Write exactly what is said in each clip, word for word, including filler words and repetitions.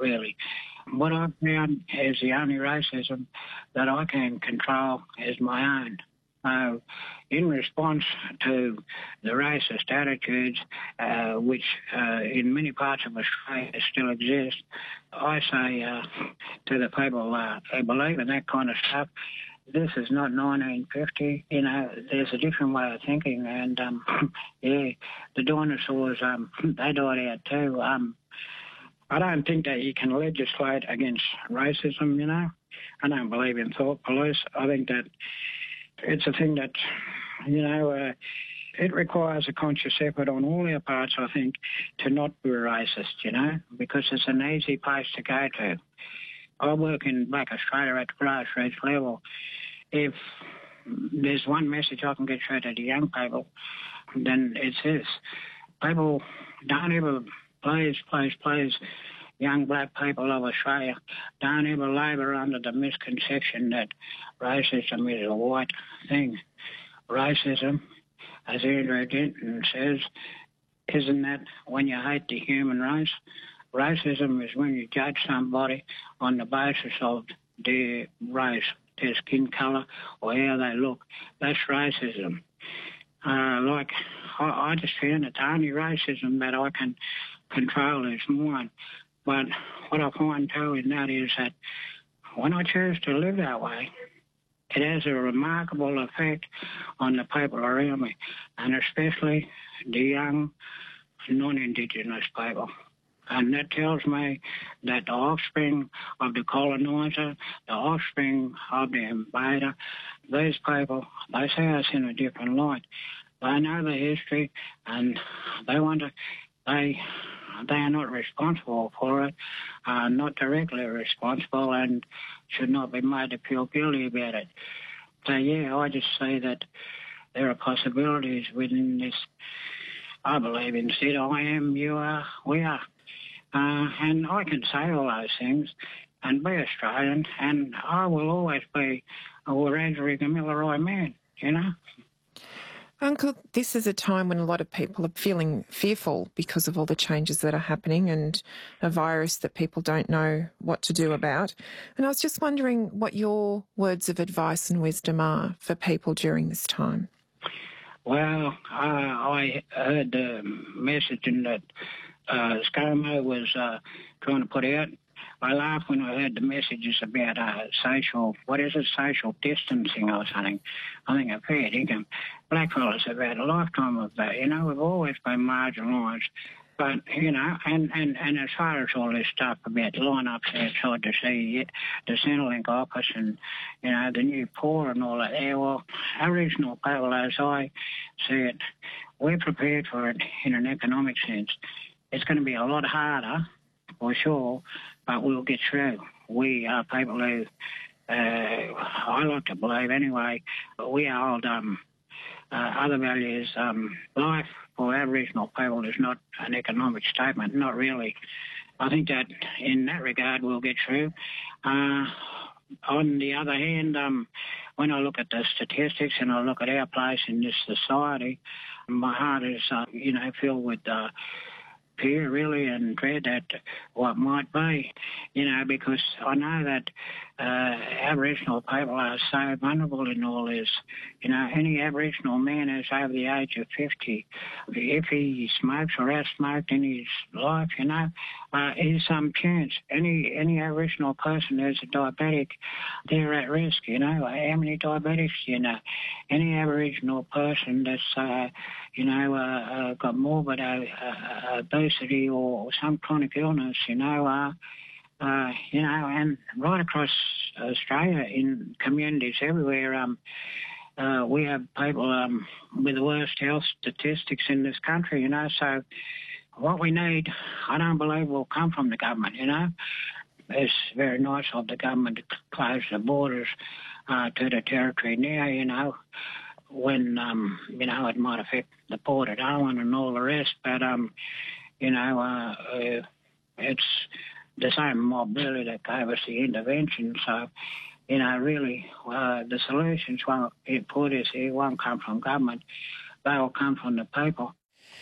really. What I've found is the only racism that I can control is my own. Uh, in response to the racist attitudes, uh, which uh, in many parts of Australia still exist, I say uh, to the people uh, who believe in that kind of stuff, this is not nineteen fifty. You know, there's a different way of thinking, and um, yeah, the dinosaurs, um, they died out too. Um, I don't think that you can legislate against racism, you know. I don't believe in thought police. I think that it's a thing that, you know, uh, it requires a conscious effort on all our parts, I think, to not be racist, you know, because it's an easy place to go to. I work in Black Australia at the grassroots level. If there's one message I can get through to the young people, then it's this. People don't ever, please, please, please, young black people of Australia, don't ever labour under the misconception that racism is a white thing. Racism, as Andrew Denton says, isn't that when you hate the human race? Racism is when you judge somebody on the basis of their race, their skin colour, or how they look. That's racism. Uh, like, I, I just found that the only racism that I can control is mine. But what I find too in that is that when I choose to live that way, it has a remarkable effect on the people around me, and especially the young non-Indigenous people. And that tells me that the offspring of the coloniser, the offspring of the invader, these people, they see us in a different light. They know the history, and they want to, they, they are not responsible for it, uh, not directly responsible, and should not be made to feel guilty about it. So, yeah, I just say that there are possibilities within this. I believe in said I am, you are, we are. Uh, and I can say all those things and be Australian, and I will always be a Wiradjuri Gamilaroi man, you know. Uncle, this is a time when a lot of people are feeling fearful because of all the changes that are happening and a virus that people don't know what to do about. And I was just wondering what your words of advice and wisdom are for people during this time. Well, uh, I heard the messaging that uh, ScoMo was uh, trying to put out. I laughed when I heard the messages about uh, social, what is it, social distancing or something. I think I've heard income. Blackfellas have had a lifetime of that. You know, we've always been marginalised. But, you know, and, and, and as far as all this stuff about line-ups outside to see the Centrelink office and, you know, the new poor and all that, yeah, well, Aboriginal people, as I see it, we're prepared for it in an economic sense. It's going to be a lot harder, for sure, but we'll get through. We are people who, uh, I like to believe anyway, we hold um, uh, other values. Um, life for Aboriginal people is not an economic statement, not really. I think that in that regard we'll get through. Uh, on the other hand, um, when I look at the statistics and I look at our place in this society, my heart is, uh, you know, filled with uh, fear, really, and dread at what might be, you know, because I know that uh, Aboriginal people are so vulnerable in all this. You know, any Aboriginal man who's over the age of fifty, if he smokes or has smoked in his life, you know, uh, there's some chance. Any any Aboriginal person who's a diabetic, they're at risk, you know. How many diabetics, you know? Any Aboriginal person that's, uh, you know, uh, uh, got morbid uh, uh, obesity or some chronic illness, you know, uh, uh, you know, and right across Australia in communities everywhere, um, uh, we have people um, with the worst health statistics in this country, you know, so what we need, I don't believe will come from the government, you know. It's very nice of the government to close the borders uh, to the territory now, you know, when, um, you know, it might affect the Port at Owen and all the rest, but, um, you know, uh, uh, it's the same mob really that gave us the intervention, so, you know, really, uh, the solutions won't, it put us, it won't come from government, they will come from the people.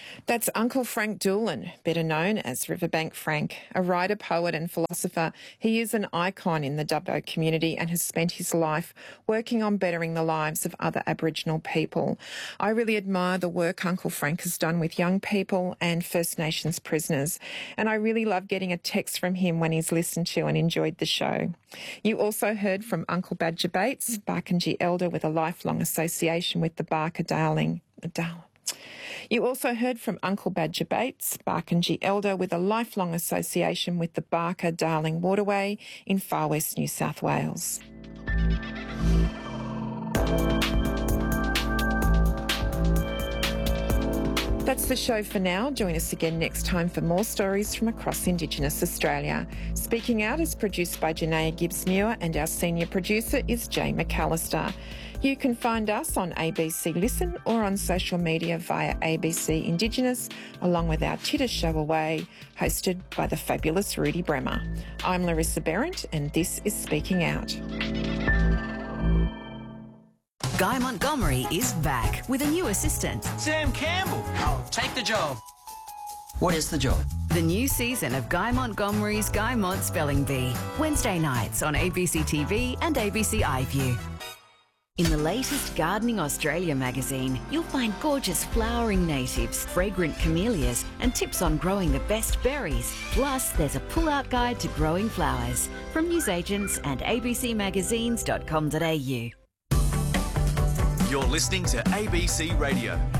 That's Uncle Frank Doolan, better known as Riverbank Frank, a writer, poet and philosopher. He is an icon in the Dubbo community and has spent his life working on bettering the lives of other Aboriginal people. I really admire the work Uncle Frank has done with young people and First Nations prisoners, and I really love getting a text from him when he's listened to and enjoyed the show. You also heard from Uncle Badger Bates, Barkindji elder with a lifelong association with the Barker-Darling. Darling. You also heard from Uncle Badger Bates, Barkindji elder with a lifelong association with the Barker-Darling Waterway in Far West New South Wales. That's the show for now. Join us again next time for more stories from across Indigenous Australia. Speaking Out is produced by Janaea Gibbs-Muir and our senior producer is Jay McAllister. You can find us on A B C Listen or on social media via A B C Indigenous, along with our Titter Show Away, hosted by the fabulous Rudy Bremer. I'm Larissa Behrendt and this is Speaking Out. Guy Montgomery is back with a new assistant. Sam Campbell. I'll take the job. What is the job? The new season of Guy Montgomery's Guy Mont Spelling Bee. Wednesday nights on A B C T V and A B C iView. In the latest Gardening Australia magazine, you'll find gorgeous flowering natives, fragrant camellias, and tips on growing the best berries. Plus, there's a pull-out guide to growing flowers from newsagents and a b c magazines dot com dot a u. You're listening to A B C Radio.